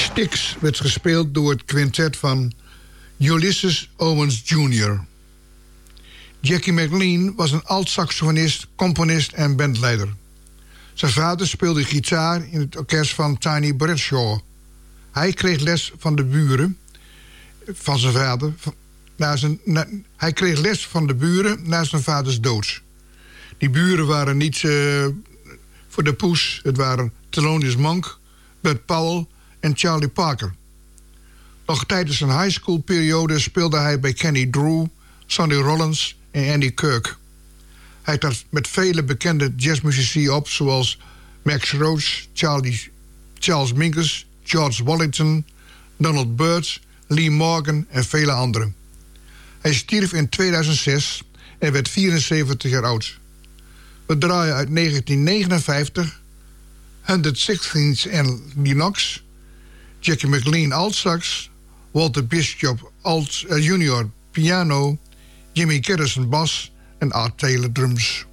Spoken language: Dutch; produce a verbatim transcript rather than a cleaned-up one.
Styx werd gespeeld door het quintet van Ulysses Owens junior Jackie McLean was een alt-saxofonist, componist en bandleider. Zijn vader speelde gitaar in het orkest van Tiny Bradshaw. Hij kreeg les van de buren van zijn vader. Na zijn, na, hij kreeg les van de buren na zijn vaders dood. Die buren waren niet uh, voor de poes. Het waren Thelonious Monk, Bud Powell en Charlie Parker. Nog tijdens zijn high school periode speelde hij bij Kenny Drew, Sonny Rollins en Andy Kirk. Hij trad met vele bekende jazzmuzici op, zoals Max Roach, Charlie, Charles Mingus, George Washington, Donald Byrd, Lee Morgan en vele anderen. Hij stierf in tweeduizend zes en werd vierenzeventig jaar oud. We draaien uit negentien negenenvijftig honderdzestiende en Lennox, Jackie McLean alt-sax, Walter Bishop alt, uh, junior piano, Jimmy Garrison bas en Art Taylor drums.